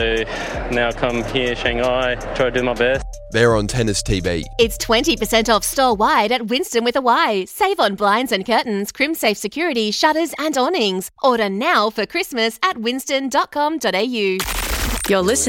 So now I come here, Shanghai, try to do my best. They're on Tennis TV. It's 20% off store-wide at Winston with a Y. Save on blinds and curtains, crim-safe security, shutters and awnings. Order now for Christmas at winston.com.au. You're listening